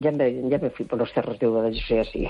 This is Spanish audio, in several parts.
Ya me fui por los cerros de Úbeda, yo soy así.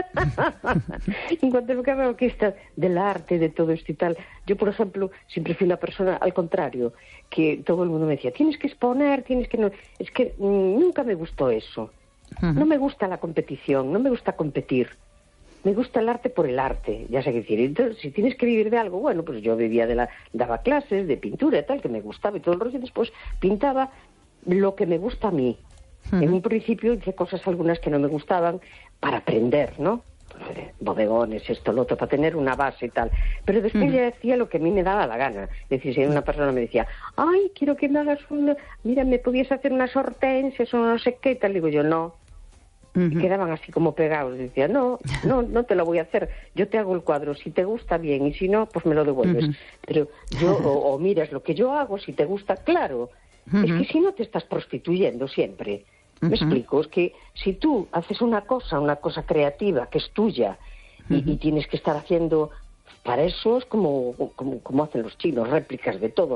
En cuanto a lo que hablo que está del arte, de todo esto y tal, yo, por ejemplo, siempre fui la persona al contrario, que todo el mundo me decía, tienes que exponer, tienes que no... Es que nunca me gustó eso. No me gusta la competición, no me gusta competir. Me gusta el arte por el arte, ya sé qué decir. Entonces, si tienes que vivir de algo, bueno, pues yo vivía daba clases de pintura y tal, que me gustaba y todo el rollo, y después pintaba lo que me gusta a mí. En un principio hice cosas algunas que no me gustaban para aprender, ¿no? Bodegones, esto, lo otro, para tener una base y tal. Pero después ya hacía lo que a mí me daba la gana. Es decir, si una persona me decía, ay, quiero que me hagas mira, ¿me podías hacer unas hortensias o no sé qué? Tal, digo yo, no. Y quedaban así como pegados. Decía, no te lo voy a hacer. Yo te hago el cuadro. Si te gusta, bien. Y si no, pues me lo devuelves. Pero yo, o miras lo que yo hago, si te gusta, claro. Es que si no te estás prostituyendo siempre. ¿Me explico? Es que si tú haces una cosa creativa que es tuya y tienes que estar haciendo... Para eso es como hacen los chinos, réplicas de todo.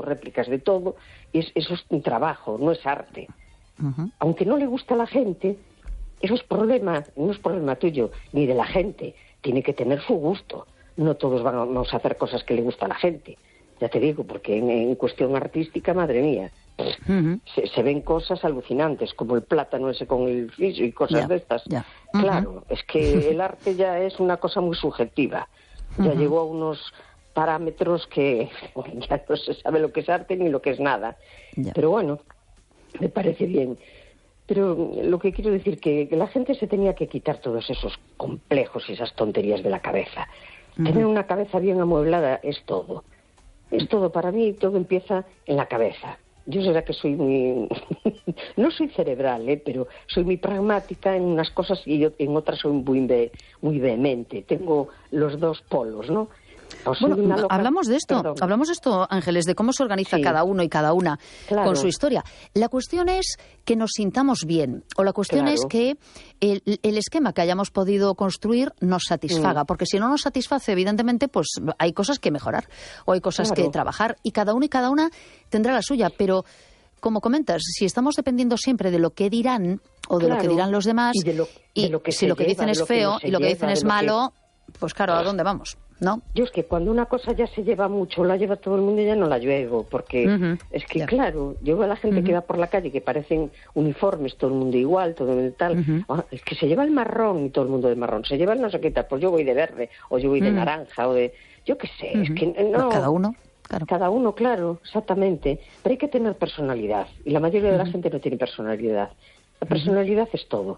Eso es un trabajo, no es arte. Aunque no le gusta a la gente, eso es problema, no es problema tuyo, ni de la gente. Tiene que tener su gusto. No todos vamos a hacer cosas que le gusta a la gente. Ya te digo, porque en cuestión artística, madre mía, se ven cosas alucinantes, como el plátano ese con el friso y cosas de estas. Claro, es que el arte ya es una cosa muy subjetiva. Ya llegó a unos parámetros que ya no se sabe lo que es arte ni lo que es nada. Pero bueno, me parece bien. Pero lo que quiero decir que la gente se tenía que quitar todos esos complejos y esas tonterías de la cabeza. Tener una cabeza bien amueblada es todo. Es todo para mí, todo empieza en la cabeza. Yo será que soy muy... no soy cerebral, pero soy muy pragmática en unas cosas y yo en otras soy muy vehemente. Tengo los dos polos, ¿no? Bueno, hablamos de esto, Ángeles, de cómo se organiza cada uno y cada una con su historia. La cuestión es que nos sintamos bien, o la cuestión es que el esquema que hayamos podido construir nos satisfaga, porque si no nos satisface, evidentemente, pues hay cosas que mejorar, o hay cosas que trabajar, y cada uno y cada una tendrá la suya, pero... Como comentas, si estamos dependiendo siempre de lo que dirán, o de lo que dirán los demás, y si lo que dicen es feo y lo que dicen es malo, pues claro, ¿a dónde vamos? ¿No? Yo es que cuando una cosa ya se lleva mucho, la lleva todo el mundo, ya no la llevo, porque es que claro, yo veo a la gente que va por la calle que parecen uniformes, todo el mundo igual, todo el mundo tal, es que se lleva el marrón y todo el mundo de marrón, se lleva el no sé qué tal, pues yo voy de verde, o yo voy de naranja, o de... Yo qué sé, es que no... Cada uno. Claro. Cada uno, claro, exactamente. Pero hay que tener personalidad. Y la mayoría de la gente no tiene personalidad. La personalidad es todo.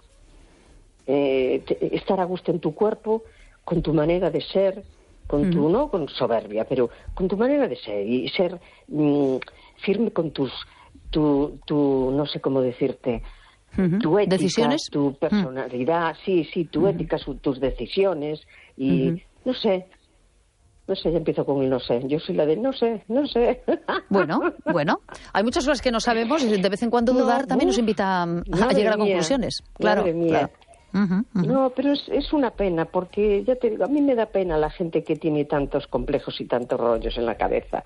Estar a gusto en tu cuerpo, con tu manera de ser, con tu, no con soberbia, pero con tu manera de ser. Y ser firme con tu no sé cómo decirte, tu ética, ¿decisiones? Tu personalidad, tu ética, tus decisiones. Y no sé, ya empiezo con el no sé. Yo soy la de no sé. Bueno. Hay muchas cosas que no sabemos y de vez en cuando dudar también nos invita a llegar a conclusiones. Claro. No, pero es una pena, porque ya te digo, a mí me da pena la gente que tiene tantos complejos y tantos rollos en la cabeza.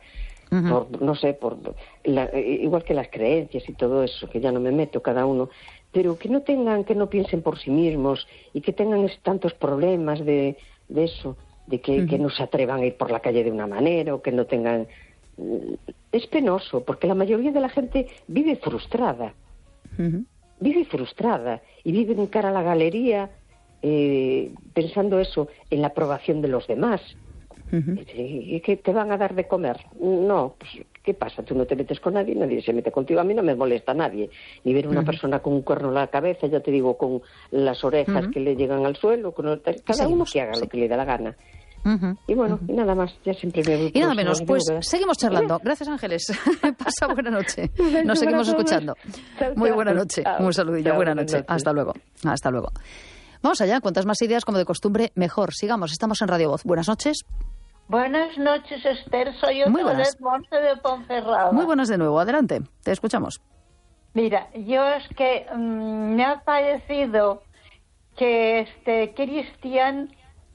Igual que las creencias y todo eso, que ya no me meto cada uno. Pero que no piensen por sí mismos y que tengan tantos problemas de eso. De que no se atrevan a ir por la calle de una manera o que no tengan... Es penoso, porque la mayoría de la gente vive frustrada. Vive frustrada y vive en cara a la galería pensando eso, en la aprobación de los demás. ¿Y que te van a dar de comer? No, pues ¿qué pasa? Tú no te metes con nadie, nadie se mete contigo. A mí no me molesta nadie. Ni ver una persona con un cuerno en la cabeza, ya te digo, con las orejas que le llegan al suelo, cada uno que haga lo que le da la gana. Y bueno, y nada más, ya siempre me voy. Y nada menos, pues seguimos charlando. Gracias, Ángeles. Pasa buena noche. Nos seguimos escuchando. Muy buena noche. Un saludillo, buena noche. Hasta luego. Vamos allá, cuantas más ideas como de costumbre, mejor. Sigamos, estamos en Radio Voz. Buenas noches. Buenas noches, Esther. Soy otra vez Monse de Ponferrada. Muy buenas de nuevo. Adelante, te escuchamos. Mira, yo es que me ha parecido que Cristian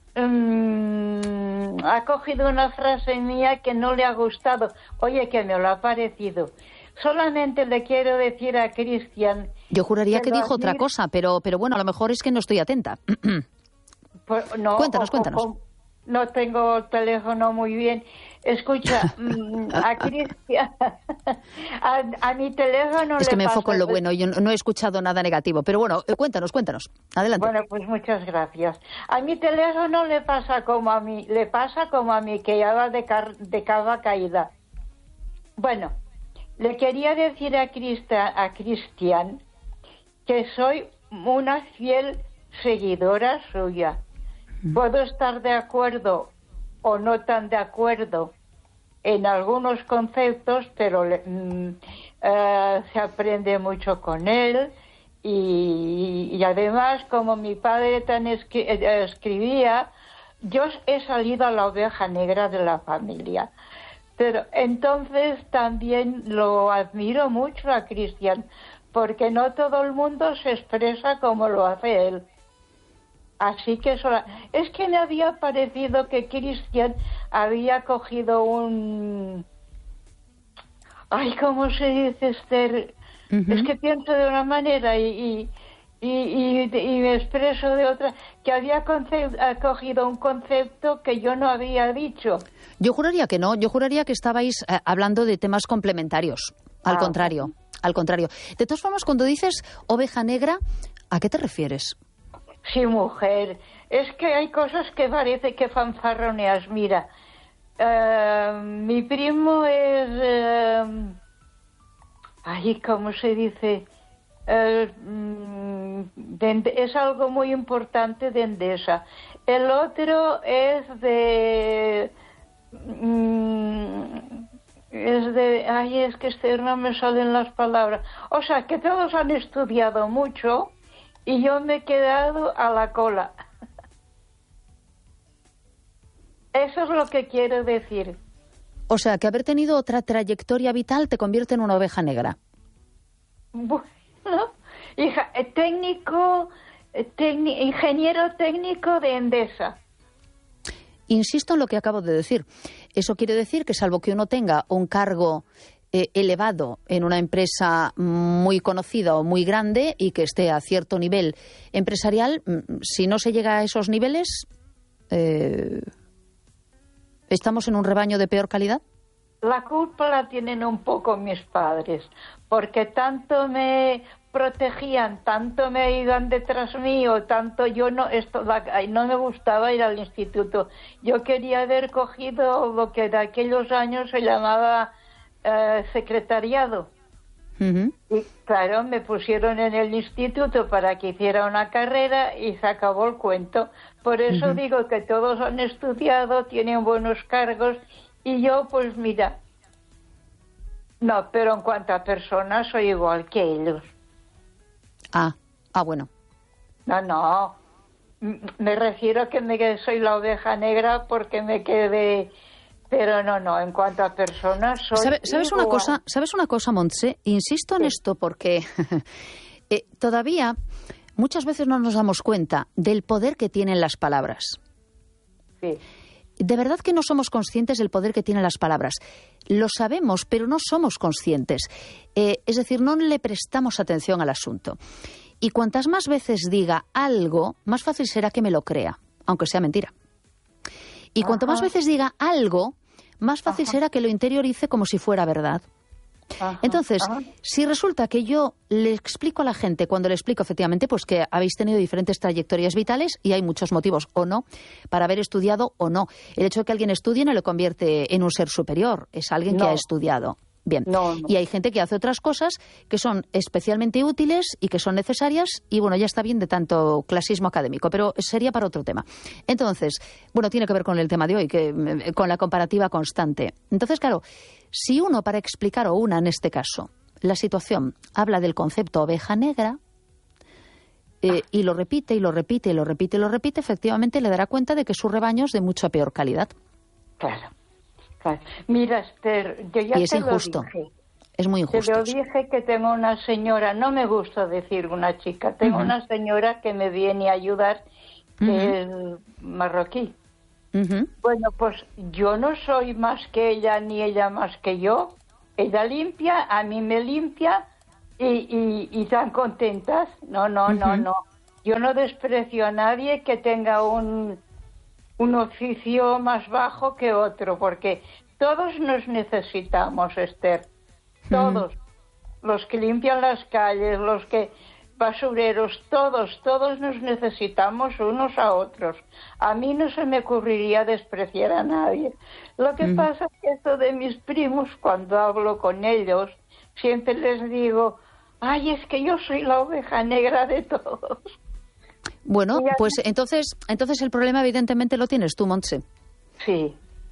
ha cogido una frase mía que no le ha gustado. Oye, que me lo ha parecido. Solamente le quiero decir a Cristian Yo juraría que dijo otra cosa, pero bueno, a lo mejor es que no estoy atenta. Pues no, Cuéntanos. No tengo el teléfono muy bien. Escucha, a Cristian, a mi teléfono es que le me pasa... enfoco en lo bueno, yo no he escuchado nada negativo, pero bueno, cuéntanos, adelante. Bueno, pues muchas gracias. A mi teléfono le pasa como a mí, que ya va de cava caída. Bueno, le quería decir a Cristian que soy una fiel seguidora suya. Puedo estar de acuerdo o no tan de acuerdo en algunos conceptos, pero se aprende mucho con él y además, como mi padre escribía, yo he salido a la oveja negra de la familia. Pero entonces también lo admiro mucho a Cristian, porque no todo el mundo se expresa como lo hace él. Así que es que me había parecido que Cristian había cogido un... Ay, ¿cómo se dice, Esther? Es que pienso de una manera y me expreso de otra, que había cogido un concepto que yo no había dicho. Yo juraría que no, yo juraría que estabais hablando de temas complementarios, al contrario. De todas formas, cuando dices oveja negra, ¿a qué te refieres? Sí, mujer. Es que hay cosas que parece que fanfarroneas. Mira, mi primo es... ¿cómo se dice? Es algo muy importante de Endesa. El otro es de... es que no me salen las palabras. O sea, que todos han estudiado mucho... Y yo me he quedado a la cola. Eso es lo que quiero decir. O sea, que haber tenido otra trayectoria vital te convierte en una oveja negra. Bueno, hija, ingeniero técnico de Endesa. Insisto en lo que acabo de decir. Eso quiere decir que salvo que uno tenga un cargo... elevado en una empresa muy conocida o muy grande y que esté a cierto nivel empresarial, si no se llega a esos niveles, ¿estamos en un rebaño de peor calidad? La culpa la tienen un poco mis padres, porque tanto me protegían, tanto me iban detrás mío, tanto yo no me gustaba ir al instituto. Yo quería haber cogido lo que de aquellos años se llamaba secretariado. Y claro, me pusieron en el instituto para que hiciera una carrera y se acabó el cuento. Por eso digo que todos han estudiado, tienen buenos cargos y yo pues mira, no, pero en cuanto a personas soy igual que ellos. Bueno. No, me refiero a que soy la oveja negra porque me quedé... Pero no, en cuanto a personas soy ¿Sabes una cosa, Montse? Insisto en esto porque todavía muchas veces no nos damos cuenta del poder que tienen las palabras. Sí. De verdad que no somos conscientes del poder que tienen las palabras. Lo sabemos, pero no somos conscientes. Es decir, no le prestamos atención al asunto. Y cuantas más veces diga algo, más fácil será que me lo crea, aunque sea mentira. Y cuanto más veces diga algo, más fácil será que lo interiorice como si fuera verdad. Entonces, si resulta que yo le explico a la gente, cuando le explico efectivamente, pues que habéis tenido diferentes trayectorias vitales y hay muchos motivos o no para haber estudiado o no. El hecho de que alguien estudie no le convierte en un ser superior, es alguien que ha estudiado. Bien, y hay gente que hace otras cosas que son especialmente útiles y que son necesarias y bueno, ya está bien de tanto clasismo académico, pero sería para otro tema. Entonces, bueno, tiene que ver con el tema de hoy, con la comparativa constante. Entonces, claro, si uno para explicar, o una en este caso, la situación, habla del concepto oveja negra y lo repite, efectivamente le dará cuenta de que su rebaño es de mucha peor calidad. Claro. Mira, Esther, yo ya es injusto. Es muy injusto. Te lo dije que tengo una señora, no me gusta decir una chica, tengo una señora que me viene a ayudar, que es marroquí. Bueno, pues yo no soy más que ella, ni ella más que yo. Ella limpia, a mí me limpia, y tan contentas. No. Yo no desprecio a nadie que tenga un oficio más bajo que otro, porque todos nos necesitamos, Esther. Todos. Los que limpian las calles, los que basureros, todos nos necesitamos unos a otros. A mí no se me ocurriría despreciar a nadie. Lo que pasa es que esto de mis primos, cuando hablo con ellos, siempre les digo, ay, es que yo soy la oveja negra de todos. Bueno, pues entonces el problema evidentemente lo tienes tú, Montse. Sí.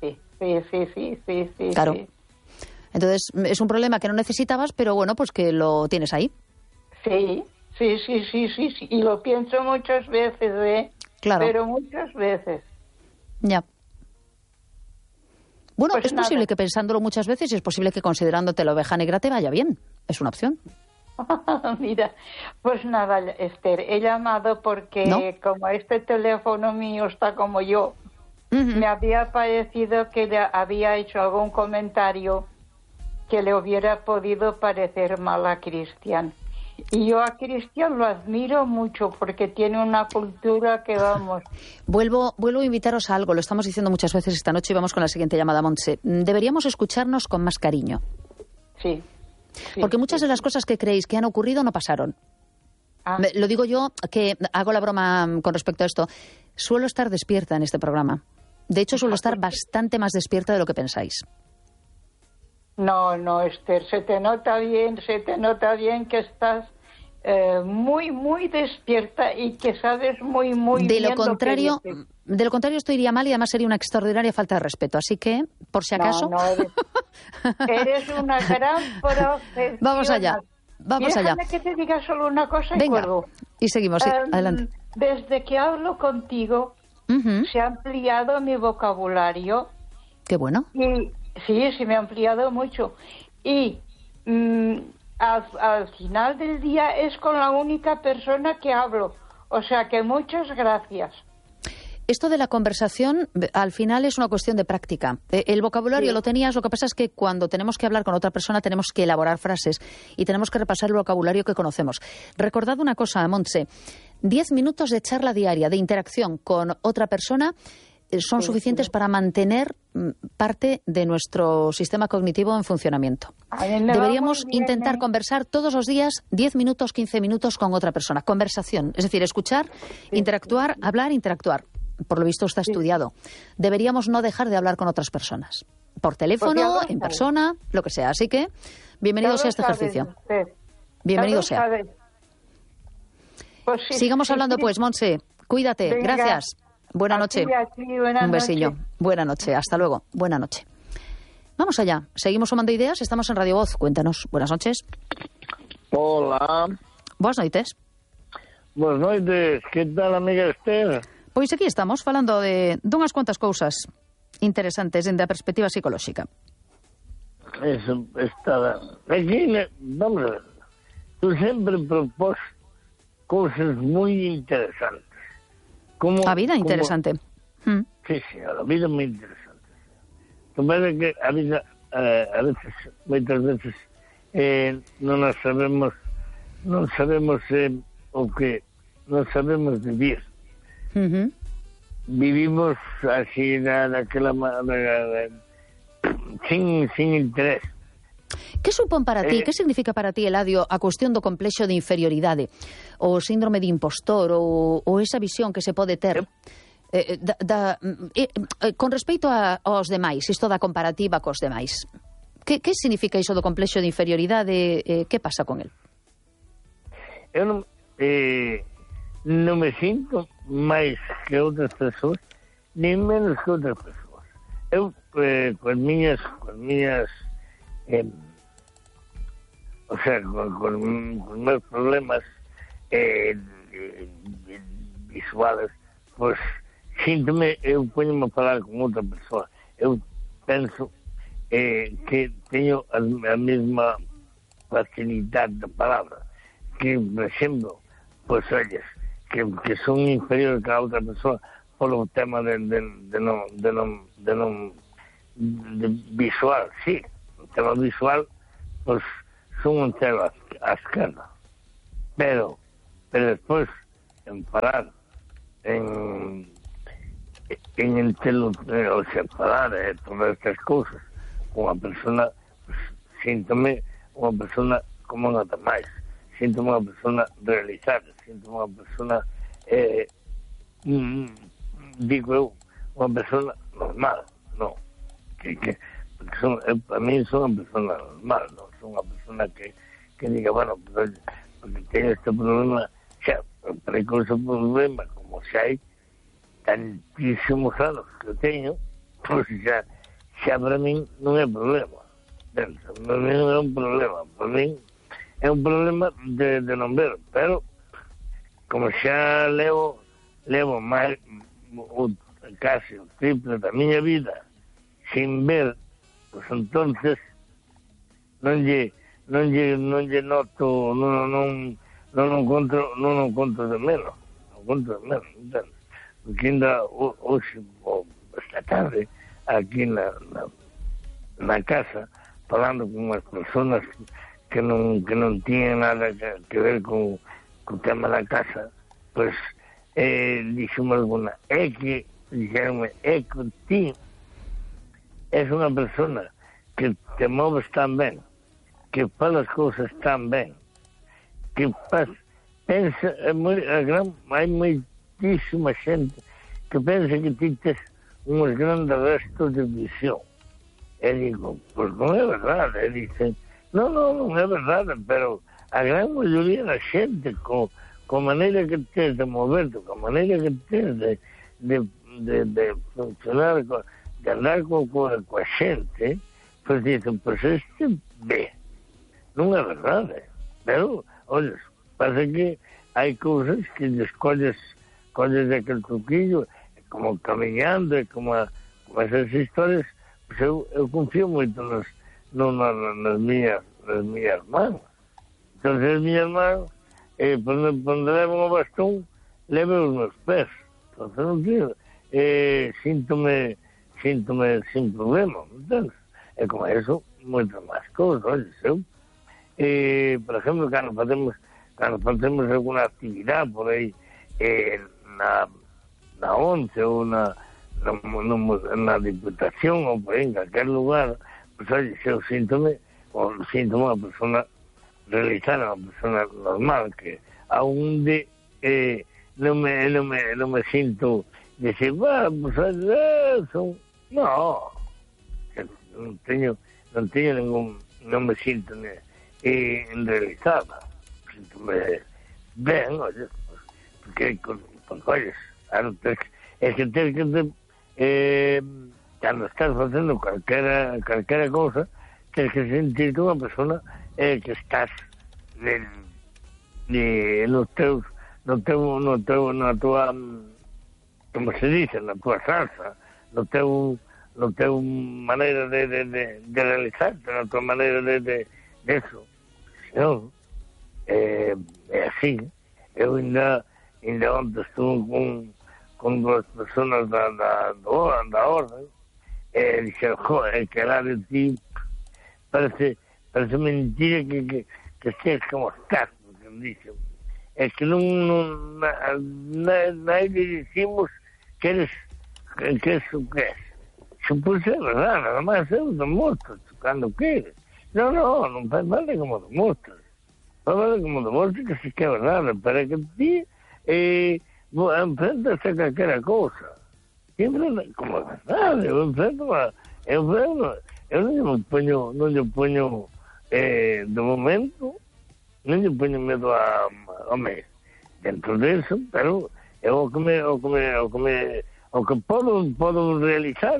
Claro. Sí. Entonces es un problema que no necesitabas, pero bueno, pues que lo tienes ahí. Sí. Y lo pienso muchas veces, ¿eh? Claro. Pero muchas veces. Ya. Bueno, Pues es posible que pensándolo muchas veces y es posible que considerándote la oveja negra te vaya bien. Es una opción. Mira, pues nada, Esther, he llamado porque como este teléfono mío está como yo, me había parecido que le había hecho algún comentario que le hubiera podido parecer mal a Cristian. Y yo a Cristian lo admiro mucho porque tiene una cultura que vamos. Vuelvo a invitaros a algo, lo estamos diciendo muchas veces esta noche y vamos con la siguiente llamada, Montse. Deberíamos escucharnos con más cariño. Sí. Porque muchas de las cosas que creéis que han ocurrido no pasaron. Lo digo yo, que hago la broma con respecto a esto. Suelo estar despierta en este programa. De hecho, suelo estar bastante más despierta de lo que pensáis. No, Esther, se te nota bien que estás muy, muy despierta y que sabes muy bien lo contrario, de lo contrario esto iría mal y además sería una extraordinaria falta de respeto. Así que, por si acaso... No, eres una gran profesional. Vamos allá. Déjame que te diga solo una cosa. Venga, y seguimos, sí, adelante. Desde que hablo contigo, se ha ampliado mi vocabulario. Qué bueno. Y sí, me ha ampliado mucho. Y al final del día es con la única persona que hablo. O sea que muchas gracias. Esto de la conversación, al final, es una cuestión de práctica. El vocabulario lo tenías, lo que pasa es que cuando tenemos que hablar con otra persona tenemos que elaborar frases y tenemos que repasar el vocabulario que conocemos. Recordad una cosa, Montse, 10 minutos de charla diaria, de interacción con otra persona, son suficientes para mantener parte de nuestro sistema cognitivo en funcionamiento. Deberíamos intentar conversar todos los días 10 minutos, 15 minutos con otra persona. Conversación, es decir, escuchar, interactuar, hablar, interactuar. Por lo visto está estudiado. Deberíamos no dejar de hablar con otras personas. Por teléfono, en persona, lo que sea. Así que, bienvenido sea este ejercicio. Bienvenido sea. Pues sigamos hablando pues, Montse. Cuídate. Venga. Gracias. Buena noche. Un besillo. Buena noche. Hasta luego. Buena noche. Vamos allá. Seguimos sumando ideas. Estamos en Radio Voz. Cuéntanos. Buenas noches. Hola. Buenas noites. Buenas noites. Que tal, amiga Esther? Pois aquí estamos falando de unhas cuantas cousas interesantes dende a perspectiva psicolóxica. Eso está... Aquí, vamos a ver. Tú sempre propós cousas moi interesantes. Como, a vida interesante. Sí, a vida moi interesante. Pero que a vida, a veces, moitas veces, non sabemos o que non sabemos vivir. Vivimos así naquela sin interés. Que supón para ti, que significa para ti, Eladio, a cuestión do complexo de inferioridade, o síndrome de impostor, ou esa visión que se pode ter con respecto aos demais, isto da comparativa cos demais? Que significa iso do complexo de inferioridade? Que pasa con el? Eu non me sinto máis que outras persoas, nin menos que outras persoas. Eu, con miñas o sea, con meus problemas visuales, pois síntome, eu poño-me a falar con outra persoa. Eu penso que teño a mesma facilidade da palabra, que, por exemplo, pois, olles, que son inferiores que a outra persoa polo tema de visual, sí, o tema visual, pois son un cero a esquerda. Pero despois, en parar, en falar todas estas cousas con unha persona, pues, síntome unha persona como unha demais, síntome unha persona realizada, síntome unha persona digo eu, unha persona normal, non, que para mí son unha persona normal, non son unha persona que diga, bueno, pues, porque teño este problema, xa, para con ese problema, como xa hai tantísimos anos que eu teño, pois xa para min non é problema. Para min non é un problema. Para min é un problema de non ver. Pero, como xa levo máis casi o triple da miña vida sin ver, pois entonces non lle noto, non encontro de menos. Entende? Porque ainda hoxe, esta tarde, aquí na casa, falando con unhas personas que non tiñen nada que ver con o tema da casa, pois dixome alguna, dixeronme, que ti és unha persona que te moves tan ben, que falas cousas tan ben, que pensa, hai moitísima xente que pensa que ti tes uns grandes restos de visión. E digo, pois non é verdade. E dicen, non é verdade, pero a gran maioría da xente, con maneira que tes de moverte, con maneira que tes de funcionar, de andar coa xente, pois dicen, pois este ve. Non é verdade. Pero, olha, pasa que hai cousas que colles aquel truquillo, como camiñando, como esas historias, pues eu confío moito nas miñas mans. Entón, as miñas mans, onde levan o bastón, levan os meus pés. Entón, non tío, síntome sin problema, entón. E como eso, moitas máis cousas, olha, eu, por exemplo, cando facemos alguna actividade por aí na ONCE ou na Diputación ou por aí, en calquer lugar, pues, oye, eu síntome unha persona realizada, unha persona normal, que aonde non me sinto decir, pues, son... non teño ningún, non me sinto realizada, síntome ben, oye, porque oye, é que tens que cando estás facendo calquera cousa, tens que sentirte unha persona que estás na tua, como se dice, na tua salsa, no teu maneira de realizarte, na tua maneira de eso. Senón, é así. Eu ainda onte estuve con duas personas da orden, dixeron, joder, que era de ti, parece mentira que estés como estás, porque dixen, é que non nadie dicimos que és o que és. Supón ser verdade, nada máis eu demostro cando queres. Non faz falta como demostras. Faz falta como demostras que sí que é verdade, pero que ti enfrentas a calquera cousa. Sempre como é verdade, eu non lle poño de momento, non lle poño medo ao mes. Dentro deso, pero é o que podo realizar.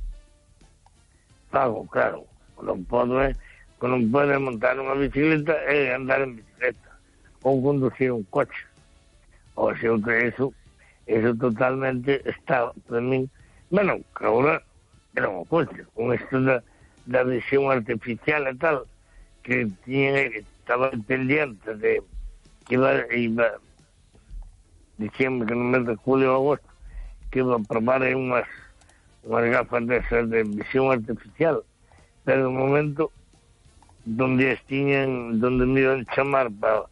Pago, claro. Non podo montar unha bicicleta e andar en bicicleta. Ou conducir un coche. O sea, eso totalmente está para min. Bueno, que agora era unha coche. Con isto da visión artificial e tal, que estaba pendiente de que iba diciembre, que no mes de julio ou agosto, que iba a probar unhas gafas desas de visión artificial, pero de momento donde me iban a chamar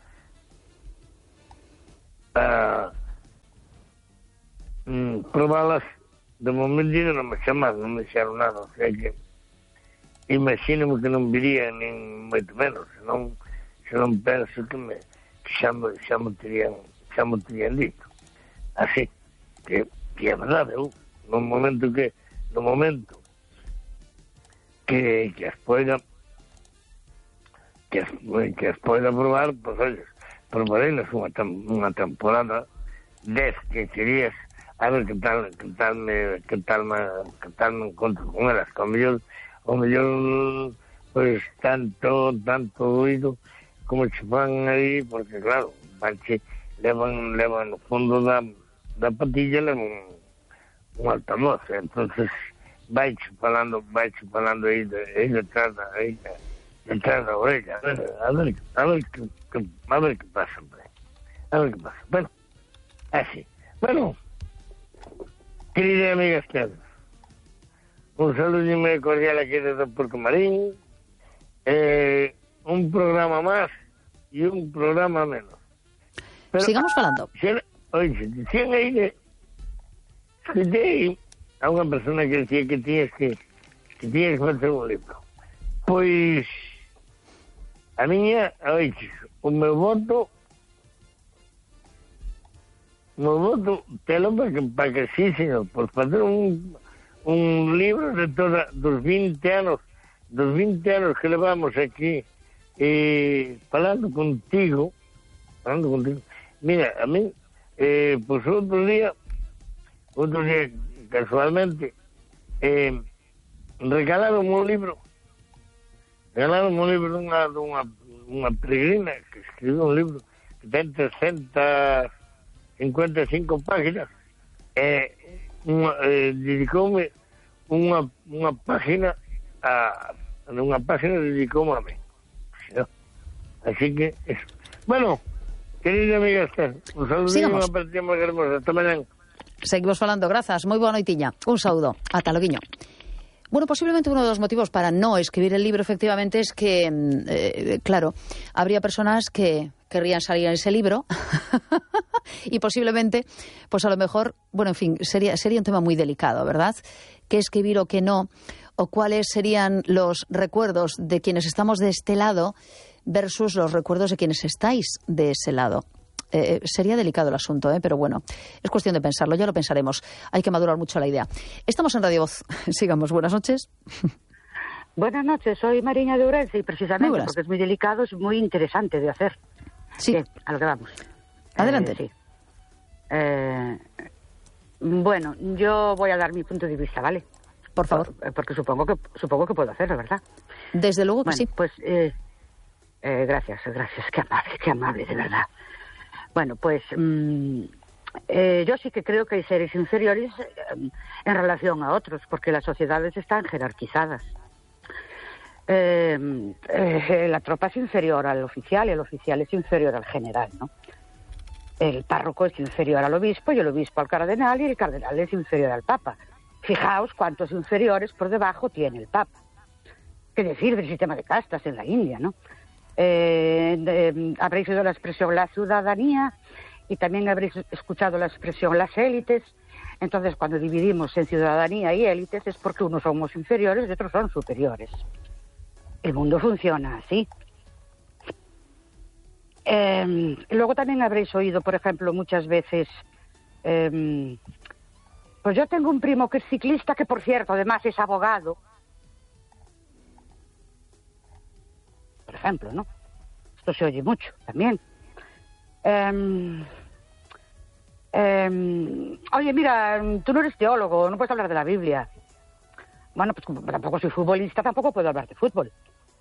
para probarlas. De momento non me chamaron, non me dixeron nada, o sea que imagino que non viría nin moito menos, senón penso que xa me terían dito. Así que é verdade, no momento que as poida probar, pois oye, probareinas unha temporada 10, 15 días, a ver que tal me encontro con elas, que o mellor pois tanto ruido como che fan aí, porque claro, levan no fondo da patilla, levan un altavoz, entonces vaiche falando aí detrás da orella, a ver que pasa, hombre. A ver que pasa. Bueno, así. Bueno, querida amiga Esther, un saludo muy cordial aquí desde Puerto Marín. Un programa más y un programa menos. Pero, sigamos falando. Oye, decían aí escutei a unha persona que decía que tienes que facer un libro. Pois a miña, oixe, o meu voto telo para que sí, señor, por facer un libro de dos 20 anos que levamos aquí falando contigo. Mira, a mí pues outro día casualmente regalaron un libro dunha peregrina que escribiu un libro que ten 355 páginas, dedicoume unha página dedicoume a mí, ¿no? Así que eso. Bueno, querida amiga Esther, un saludo e unha partida moi hermosa. Hasta mañana. Seguimos falando, grazas, moi boa noitiña. Un saúdo, ata loguiño. Bueno, posiblemente uno de los motivos para no escribir el libro, efectivamente, es que, claro, habría personas que querrían salir en ese libro y posiblemente, pues a lo mejor, bueno, en fin, sería un tema muy delicado, ¿verdad? ¿Qué escribir o qué no? O cuáles serían los recuerdos de quienes estamos de este lado versus los recuerdos de quienes estáis de ese lado. Sería delicado el asunto, pero bueno, es cuestión de pensarlo, ya lo pensaremos. Hay que madurar mucho la idea. Estamos en Radio Voz. Sigamos. Buenas noches. Buenas noches, soy Mariña de Ourense y precisamente porque es muy delicado, es muy interesante de hacer. Sí. Bien, a lo que vamos. Adelante. Sí. Bueno, yo voy a dar mi punto de vista, ¿vale? Por favor. Porque supongo que puedo hacerlo, ¿verdad? Desde luego que bueno, sí. Pues gracias, qué amable, de verdad. Bueno, pues yo sí que creo que hay seres inferiores en relación a otros, porque las sociedades están jerarquizadas. La tropa es inferior al oficial y el oficial es inferior al general, ¿no? El párroco es inferior al obispo y el obispo al cardenal y el cardenal es inferior al papa. Fijaos cuántos inferiores por debajo tiene el papa. ¿Qué decir del sistema de castas en la India, no? Habréis oído la expresión la ciudadanía y también habréis escuchado la expresión las élites. Entonces, cuando dividimos en ciudadanía y élites es porque unos somos inferiores y otros son superiores. El mundo funciona así. Luego también habréis oído, por ejemplo, muchas veces, pues yo tengo un primo que es ciclista, que por cierto, además es abogado. Por ejemplo, ¿no? Esto se oye mucho también. Oye, mira, tú no eres teólogo, no puedes hablar de la Biblia. Bueno, pues como tampoco soy futbolista, tampoco puedo hablar de fútbol.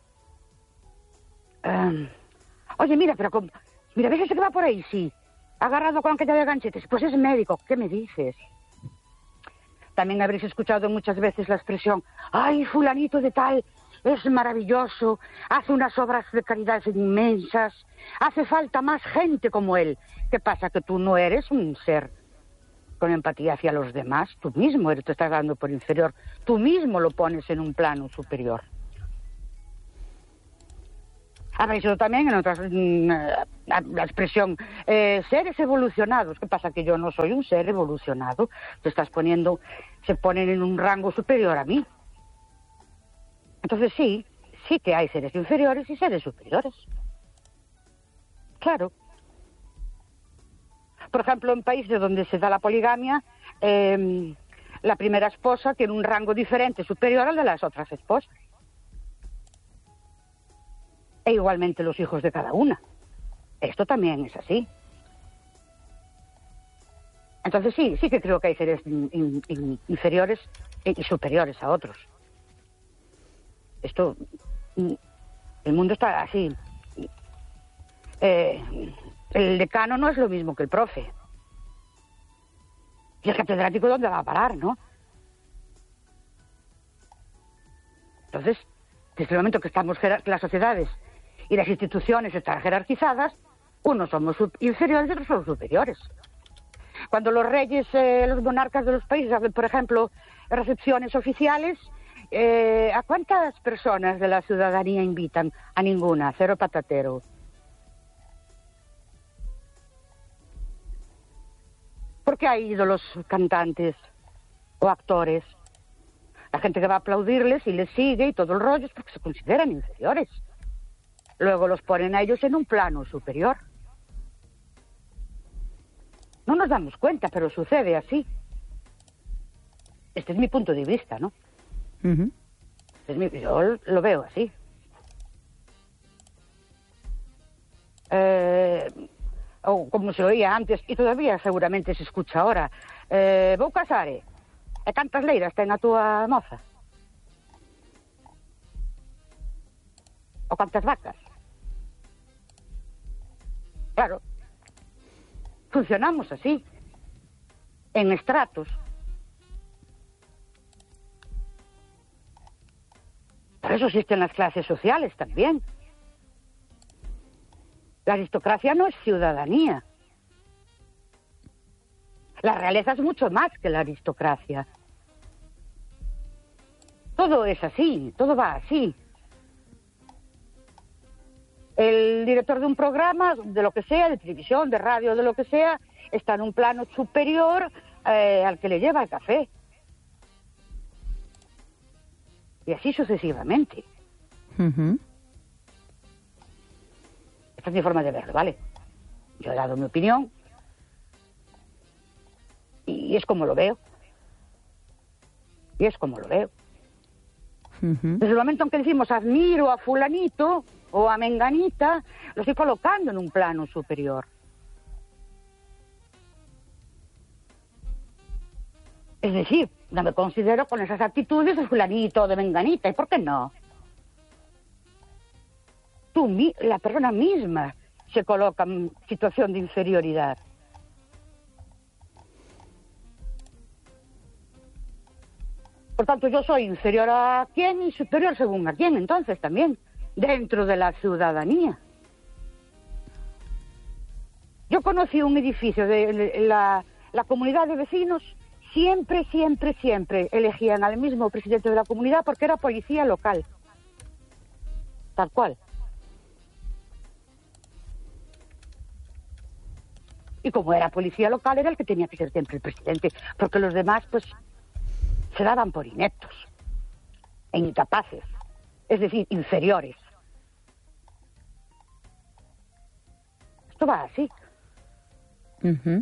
Oye, mira, mira, ¿ves ese que va por ahí? Sí. Agarrado con aquella de ganchetes. Pues es médico. ¿Qué me dices? También habréis escuchado muchas veces la expresión, ¡ay, fulanito de tal! Es maravilloso, hace unas obras de caridad inmensas, hace falta más gente como él. ¿Qué pasa? Que tú no eres un ser con empatía hacia los demás, tú mismo te estás dando por inferior, tú mismo lo pones en un plano superior. Habéis oído también en otras la expresión seres evolucionados. ¿Qué pasa? Que yo no soy un ser evolucionado. Se ponen en un rango superior a mí. Entonces sí que hay seres inferiores y seres superiores. Claro. Por ejemplo, en países donde se da la poligamia, la primera esposa tiene un rango diferente, superior al de las otras esposas. E igualmente los hijos de cada una. Esto también es así. Entonces sí que creo que hay seres inferiores y superiores a otros. El mundo está así. El decano no es lo mismo que el profe. Y el catedrático, ¿dónde va a parar, no? Entonces, desde el momento que las sociedades y las instituciones están jerarquizadas, unos somos inferiores y otros somos superiores. Cuando los reyes, los monarcas de los países hacen, por ejemplo, recepciones oficiales, ¿a cuántas personas de la ciudadanía invitan? A ninguna, cero patatero. ¿Por qué hay ídolos cantantes o actores? La gente que va a aplaudirles y les sigue y todo el rollo es porque se consideran inferiores. Luego los ponen a ellos en un plano superior. No nos damos cuenta, pero sucede así. Este es mi punto de vista, ¿no? Uh-huh. Yo lo veo así. O como se oía antes, y todavía seguramente se escucha ahora, vou casare, e cantas leiras ten a túa moza? O cantas vacas? Claro, funcionamos así, en estratos. Por eso existen las clases sociales también. La aristocracia no es ciudadanía. La realeza es mucho más que la aristocracia. Todo es así, todo va así. El director de un programa, de lo que sea, de televisión, de radio, de lo que sea, está en un plano superior al que le lleva el café. Y así sucesivamente. Uh-huh. Esta es mi forma de verlo, ¿vale? Yo he dado mi opinión y es como lo veo. Y es como lo veo. Uh-huh. Desde el momento en que decimos admiro a fulanito o a menganita, lo estoy colocando en un plano superior. Es decir, no me considero con esas actitudes de fulanito o de menganita. ¿Y por qué no? La persona misma se coloca en situación de inferioridad. Por tanto, yo soy inferior a quién y superior según a quién, entonces también, dentro de la ciudadanía. Yo conocí un edificio de la comunidad de vecinos, siempre elegían al mismo presidente de la comunidad porque era policía local. Tal cual. Y como era policía local, era el que tenía que ser siempre el presidente, porque los demás, pues, se daban por ineptos e incapaces, es decir, inferiores. Esto va así. Uh-huh.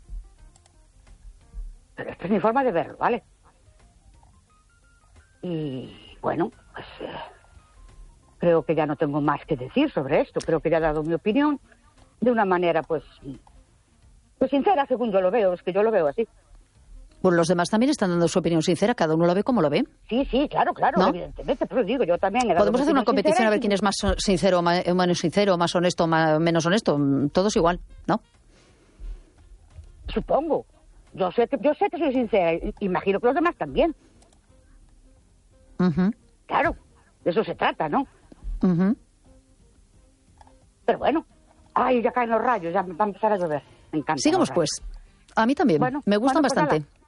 Pero esta es mi forma de verlo, ¿vale? Y, bueno, pues, creo que ya no tengo más que decir sobre esto. Creo que ya he dado mi opinión de una manera, pues sincera, según yo lo veo. Es que yo lo veo así. Bueno, los demás también están dando su opinión sincera. Cada uno lo ve como lo ve. Sí, claro, ¿no? Evidentemente. Pero digo, yo también he dado. Podemos hacer una competición a ver quién es más sincero, menos sincero, más honesto, menos honesto. Todos igual, ¿no? Supongo. Yo sé que soy sincera. Imagino que los demás también. Uh-huh. Claro, de eso se trata, ¿no? Uh-huh. Pero bueno, ya caen los rayos, ya va a empezar a llover. Me encanta. Sigamos pues. A mí también. Bueno, me gustan bastante.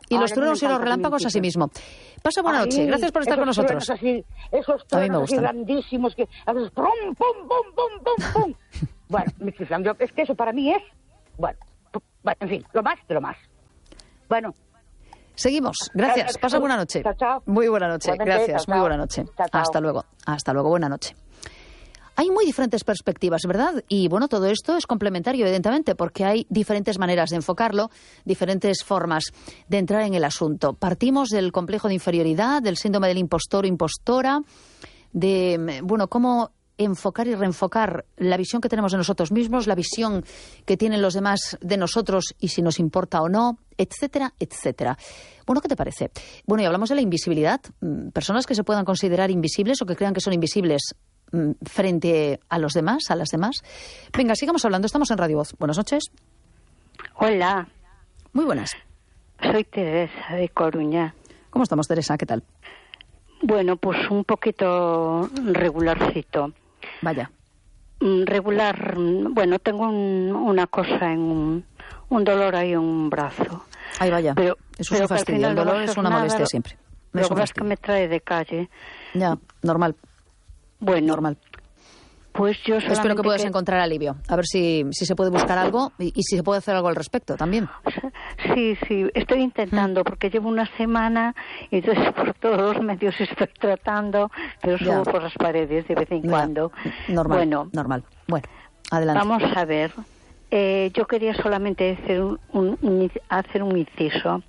Y los truenos y los relámpagos así mismo. Pasa buena noche. Gracias por estar con nosotros. Esos truenos así grandísimos que haces pum, pum, pum, pum, pum, pum. Bueno, me chiflan. Es que eso para mí es... Bueno, en fin, lo más de lo más. Bueno. Seguimos. Gracias. Pasa buena noche. Chao, chao. Muy buena noche. Gracias. Muy buena noche. Chao, chao. Hasta luego. Hasta luego. Buena noche. Hay muy diferentes perspectivas, ¿verdad? Y bueno, todo esto es complementario, evidentemente, porque hay diferentes maneras de enfocarlo, diferentes formas de entrar en el asunto. Partimos del complejo de inferioridad, del síndrome del impostor o impostora, de, bueno, cómo enfocar y reenfocar la visión que tenemos de nosotros mismos, la visión que tienen los demás de nosotros y si nos importa o no, etcétera, etcétera. Bueno, ¿qué te parece? Bueno, y hablamos de la invisibilidad. Personas que se puedan considerar invisibles o que crean que son invisibles frente a los demás, a las demás. Venga, sigamos hablando. Estamos en Radio Voz. Buenas noches. Hola. Muy buenas. Soy Teresa de Coruña. ¿Cómo estamos, Teresa? ¿Qué tal? Bueno, pues un poquito regularcito. Vaya. Regular, bueno, tengo una cosa en un dolor ahí en un brazo. Ay, vaya. Pero eso es un fastidio. El dolor es una molestia siempre. Lo que es que me trae de calle. Ya, normal. Bueno, normal. Pues yo espero que puedas encontrar alivio. A ver si se puede buscar algo y si se puede hacer algo al respecto también. Sí, estoy intentando porque llevo una semana y entonces por todos los medios estoy tratando, pero subo por las paredes de vez en cuando. Normal, bueno, normal. Bueno, adelante. Vamos a ver. Yo quería solamente hacer un inciso.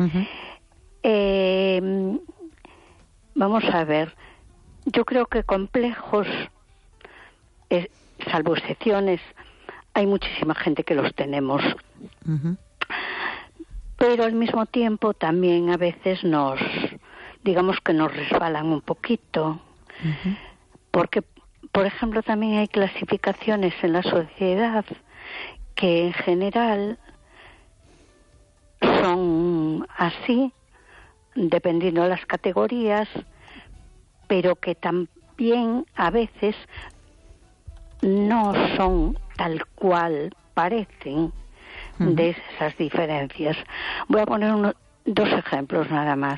Vamos a ver. Yo creo que complejos, salvo excepciones, hay muchísima gente que los tenemos. Pero al mismo tiempo también a veces digamos que nos resbalan un poquito. Porque, por ejemplo, también hay clasificaciones en la sociedad que en general son así, dependiendo de las categorías, pero que también a veces no son tal cual parecen de esas diferencias. Voy a poner dos ejemplos nada más.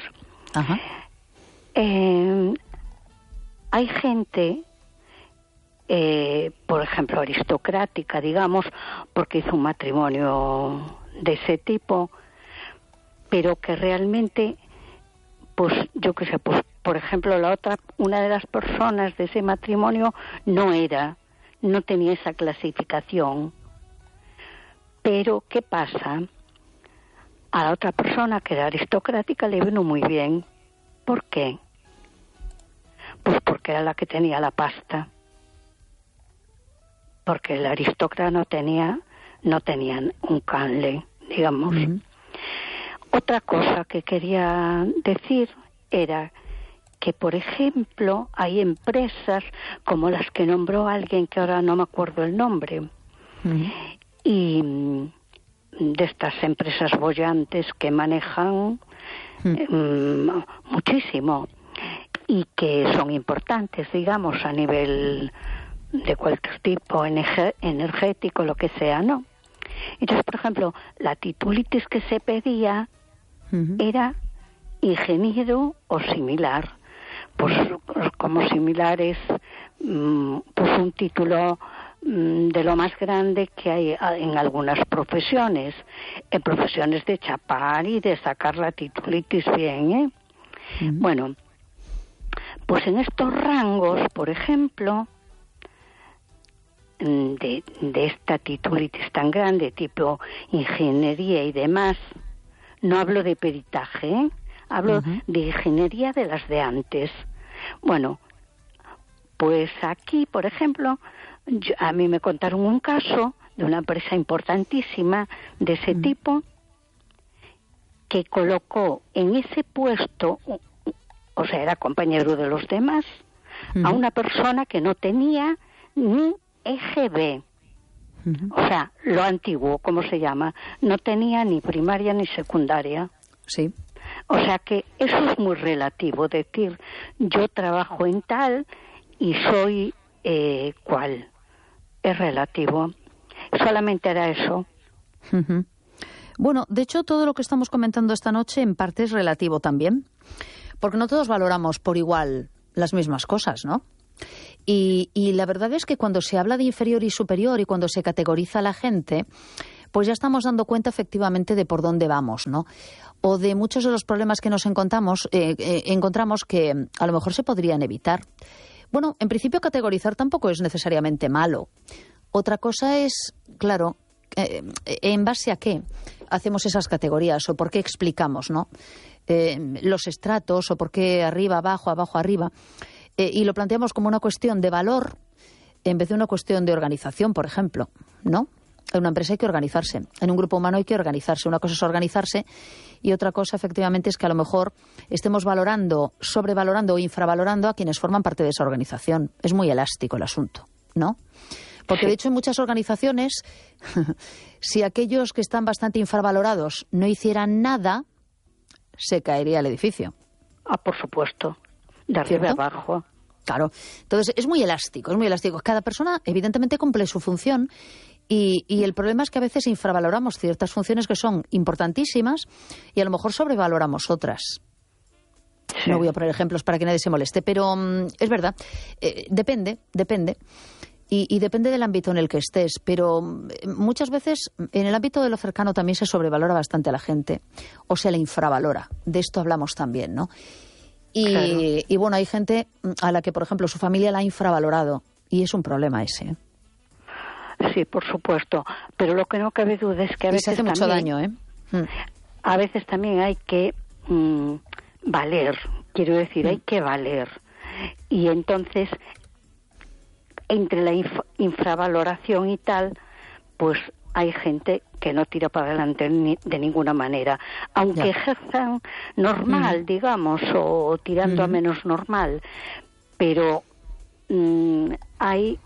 Hay gente, por ejemplo, aristocrática, digamos, porque hizo un matrimonio de ese tipo, pero que realmente, pues yo qué sé, pues por ejemplo, una de las personas de ese matrimonio no tenía esa clasificación. Pero, ¿qué pasa? A la otra persona que era aristocrática le vino muy bien. ¿Por qué? Pues porque era la que tenía la pasta. Porque el aristócrata no tenían un canle, digamos. Otra cosa que quería decir era que, por ejemplo, hay empresas como las que nombró alguien que ahora no me acuerdo el nombre, y de estas empresas bollantes que manejan muchísimo y que son importantes, digamos, a nivel de cualquier tipo, energético, lo que sea, ¿no? Entonces, por ejemplo, la titulitis que se pedía era ingeniero o similar. Pues como similar es pues un título de lo más grande que hay en algunas profesiones, en profesiones de chapar y de sacar la titulitis bien, Bueno, pues en estos rangos, por ejemplo, de esta titulitis tan grande, tipo ingeniería y demás, no hablo de peritaje, hablo de ingeniería de las de antes. Bueno, pues aquí, por ejemplo, a mí me contaron un caso de una empresa importantísima de ese tipo que colocó en ese puesto, o sea, era compañero de los demás, a una persona que no tenía ni EGB. O sea, lo antiguo, ¿cómo se llama? No tenía ni primaria ni secundaria. Sí. O sea que eso es muy relativo, decir, yo trabajo en tal y soy cual. Es relativo. Solamente era eso. Bueno, de hecho, todo lo que estamos comentando esta noche en parte es relativo también, porque no todos valoramos por igual las mismas cosas, ¿no? Y la verdad es que cuando se habla de inferior y superior y cuando se categoriza a la gente, pues ya estamos dando cuenta efectivamente de por dónde vamos, ¿no? O de muchos de los problemas que nos encontramos que a lo mejor se podrían evitar. Bueno, en principio categorizar tampoco es necesariamente malo. Otra cosa es, claro, ¿en base a qué hacemos esas categorías o por qué explicamos, ¿no? Los estratos o por qué arriba, abajo, abajo, arriba. Y lo planteamos como una cuestión de valor en vez de una cuestión de organización, por ejemplo, ¿no? En una empresa hay que organizarse, en un grupo humano hay que organizarse. Una cosa es organizarse y otra cosa, efectivamente, es que a lo mejor estemos valorando, sobrevalorando o infravalorando a quienes forman parte de esa organización. Es muy elástico el asunto, ¿no? Porque, de hecho, en muchas organizaciones, si aquellos que están bastante infravalorados no hicieran nada, se caería el edificio. Ah, por supuesto. De arriba abajo. Claro. Entonces, es muy elástico, es muy elástico. Cada persona, evidentemente, cumple su función y el problema es que a veces infravaloramos ciertas funciones que son importantísimas y a lo mejor sobrevaloramos otras. Sí. No voy a poner ejemplos para que nadie se moleste, pero es verdad. Depende. Y depende del ámbito en el que estés, pero muchas veces en el ámbito de lo cercano también se sobrevalora bastante a la gente o se le infravalora. De esto hablamos también, ¿no? Y bueno, hay gente a la que, por ejemplo, su familia la ha infravalorado y es un problema ese. Sí, por supuesto, pero lo que no cabe duda es que a veces se hace mucho daño, ¿eh? A veces también hay que valer, quiero decir, hay que valer. Y entonces, entre la infravaloración y tal, pues hay gente que no tira para adelante de ninguna manera. Aunque ejerzan normal, digamos, o tirando a menos normal. Pero hay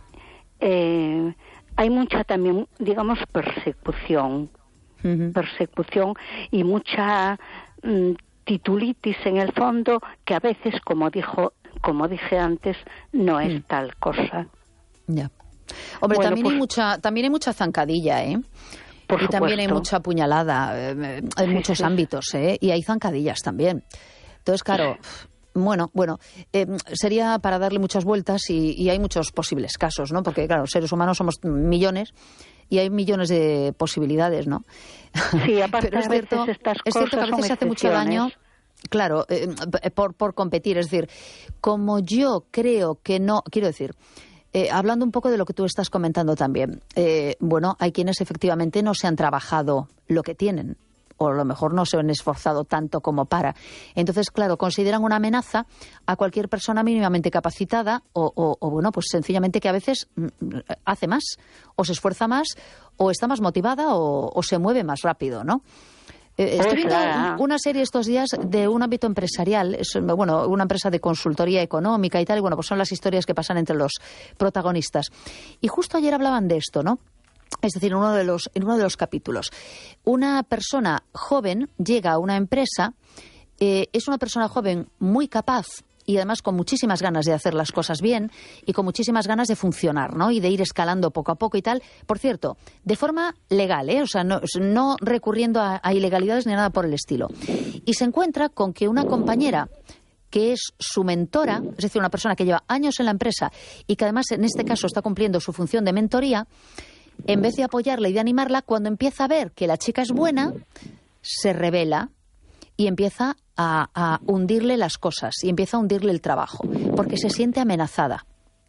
mucha también, digamos, persecución. Persecución y mucha titulitis en el fondo, que a veces, como dije antes, no es tal cosa. Ya. Hombre, bueno, también hay mucha zancadilla, ¿eh? Por y supuesto. También hay mucha puñalada en muchos ámbitos, ¿eh? Y hay zancadillas también. Entonces, claro, bueno, sería para darle muchas vueltas y hay muchos posibles casos, ¿no? Porque, claro, seres humanos somos millones y hay millones de posibilidades, ¿no? Sí, aparte pero es cierto que a veces se hace mucho daño. Claro, por competir, es decir, como yo creo que no, quiero decir, hablando un poco de lo que tú estás comentando también, bueno, hay quienes efectivamente no se han trabajado lo que tienen, o a lo mejor no se han esforzado tanto como para. Entonces, claro, consideran una amenaza a cualquier persona mínimamente capacitada o bueno, pues sencillamente que a veces hace más, o se esfuerza más, o está más motivada, o se mueve más rápido, ¿no? Estoy viendo una serie estos días de un ámbito empresarial, bueno, una empresa de consultoría económica y tal, y bueno, pues son las historias que pasan entre los protagonistas. Y justo ayer hablaban de esto, ¿no? Es decir, en uno de los capítulos. Una persona joven llega a una empresa, es una persona joven muy capaz y además con muchísimas ganas de hacer las cosas bien y con muchísimas ganas de funcionar, ¿no? Y de ir escalando poco a poco y tal. Por cierto, de forma legal, ¿eh? O sea, no recurriendo a ilegalidades ni nada por el estilo. Y se encuentra con que una compañera que es su mentora, es decir, una persona que lleva años en la empresa y que además en este caso está cumpliendo su función de mentoría, en vez de apoyarla y de animarla, cuando empieza a ver que la chica es buena, se revela y empieza a hundirle las cosas y empieza a hundirle el trabajo, porque se siente amenazada.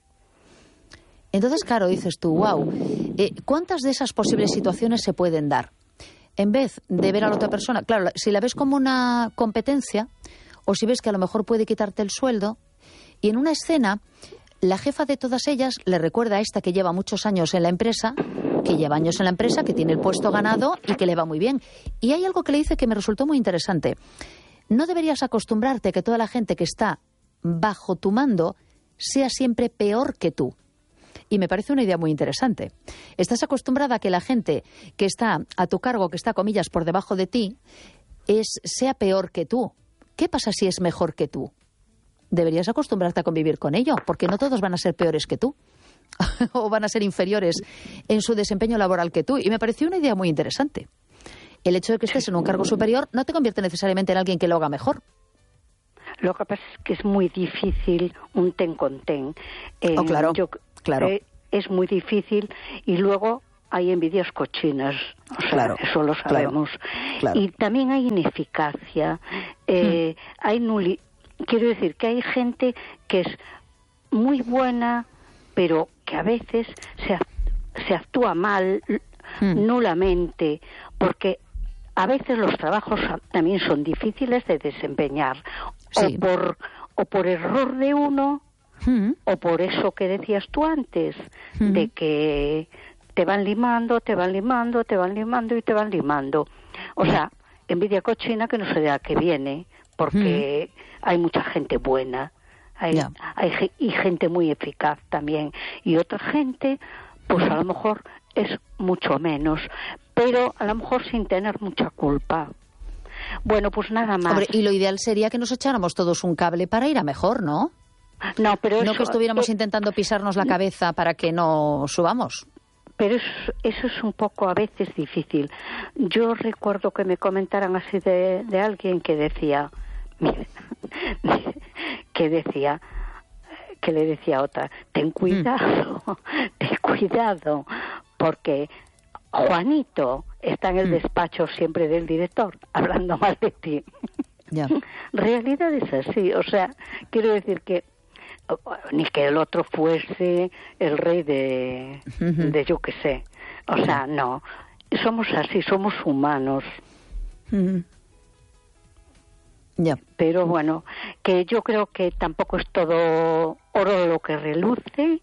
Entonces, claro, dices tú, wow, ¿cuántas de esas posibles situaciones se pueden dar? En vez de ver a la otra persona, claro, si la ves como una competencia, o si ves que a lo mejor puede quitarte el sueldo, y en una escena, la jefa de todas ellas le recuerda a esta que lleva muchos años en la empresa, que tiene el puesto ganado y que le va muy bien. Y hay algo que le dice que me resultó muy interesante. No deberías acostumbrarte a que toda la gente que está bajo tu mando sea siempre peor que tú. Y me parece una idea muy interesante. Estás acostumbrada a que la gente que está a tu cargo, que está, comillas, por debajo de ti, sea peor que tú. ¿Qué pasa si es mejor que tú? Deberías acostumbrarte a convivir con ello, porque no todos van a ser peores que tú o van a ser inferiores en su desempeño laboral que tú. Y me pareció una idea muy interesante. el hecho de que estés en un cargo superior no te convierte necesariamente en alguien que lo haga mejor. Lo que pasa es que es muy difícil un ten con ten. Claro. Es muy difícil, y luego hay envidias cochinas, o sea, claro, eso lo sabemos. Claro. Y también hay ineficacia, quiero decir que hay gente que es muy buena, pero que a veces se actúa mal, nulamente, porque a veces los trabajos también son difíciles de desempeñar, sí, o por error de uno, o por eso que decías tú antes, de que te van limando. O sea, envidia cochina que no sé de a qué viene, porque hay mucha gente buena, y gente muy eficaz también, y otra gente, pues a lo mejor es mucho menos, pero a lo mejor sin tener mucha culpa. Bueno, pues nada más. Hombre, y lo ideal sería que nos echáramos todos un cable para ir a mejor, ¿no? No, pero no que estuviéramos intentando pisarnos la cabeza para que no subamos. Pero eso es un poco a veces difícil. Yo recuerdo que me comentaran así de alguien que decía, que le decía a otra, ten cuidado, porque Juanito está en el despacho siempre del director, hablando mal de ti. Realidad es así, o sea, quiero decir que ni que el otro fuese el rey de yo qué sé, o sea, no, somos así, somos humanos. Pero bueno, que yo creo que tampoco es todo oro lo que reluce,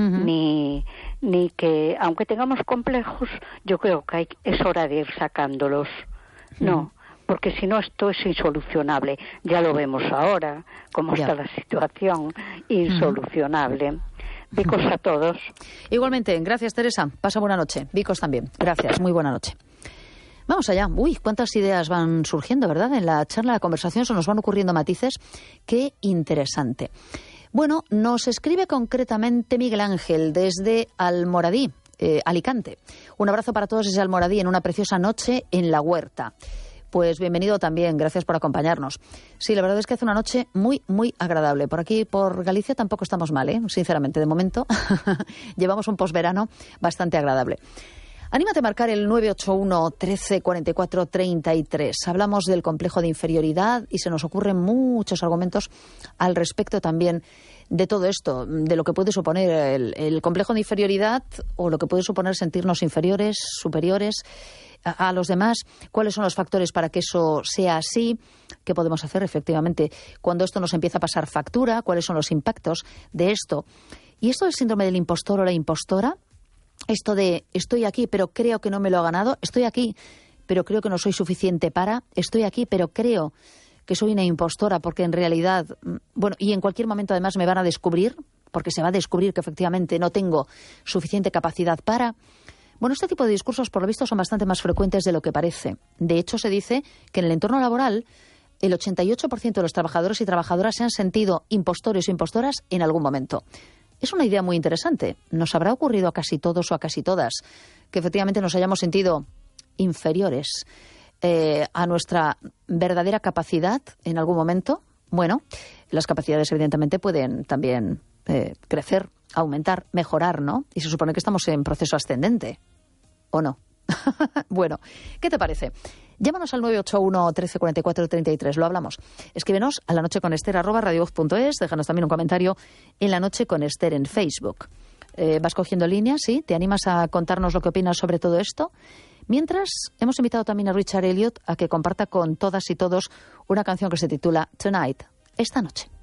ni que, aunque tengamos complejos, yo creo que es hora de ir sacándolos. No, porque si no esto es insolucionable. Ya lo vemos ahora, cómo está la situación, insolucionable. Vicos a todos. Igualmente, gracias Teresa. Pasa buena noche. Vicos también. Gracias, muy buena noche. Vamos allá. Uy, cuántas ideas van surgiendo, ¿verdad? En la charla, la conversación, se nos van ocurriendo matices. Qué interesante. Bueno, nos escribe concretamente Miguel Ángel desde Almoradí, Alicante. Un abrazo para todos desde Almoradí en una preciosa noche en la huerta. Pues bienvenido también, gracias por acompañarnos. Sí, la verdad es que hace una noche muy, muy agradable. Por aquí, por Galicia, tampoco estamos mal, sinceramente, de momento. Llevamos un posverano bastante agradable. Anímate a marcar el 981 13 44 33. Hablamos del complejo de inferioridad y se nos ocurren muchos argumentos al respecto también de todo esto, de lo que puede suponer el complejo de inferioridad o lo que puede suponer sentirnos inferiores, superiores a los demás, cuáles son los factores para que eso sea así, qué podemos hacer efectivamente cuando esto nos empieza a pasar factura, cuáles son los impactos de esto. Y esto del síndrome del impostor o la impostora, esto de estoy aquí pero creo que no me lo ha ganado, estoy aquí pero creo que no soy suficiente para, estoy aquí pero creo que soy una impostora porque en realidad, bueno, y en cualquier momento además me van a descubrir, porque se va a descubrir que efectivamente no tengo suficiente capacidad para. Bueno, este tipo de discursos, por lo visto, son bastante más frecuentes de lo que parece. De hecho, se dice que en el entorno laboral el 88% de los trabajadores y trabajadoras se han sentido impostores o impostoras en algún momento. Es una idea muy interesante. ¿Nos habrá ocurrido a casi todos o a casi todas que efectivamente nos hayamos sentido inferiores a nuestra verdadera capacidad en algún momento? Bueno, las capacidades evidentemente pueden también crecer, aumentar, mejorar, ¿no? Y se supone que estamos en proceso ascendente, ¿o no? Bueno, ¿qué te parece? Llámanos al 981 13 44 33, lo hablamos. Escríbenos a lanocheconester@radiovoz.es, déjanos también un comentario en La Noche con Ester en Facebook. Vas cogiendo líneas, ¿sí? ¿Te animas a contarnos lo que opinas sobre todo esto? Mientras, hemos invitado también a Richard Elliot a que comparta con todas y todos una canción que se titula Tonight, esta noche.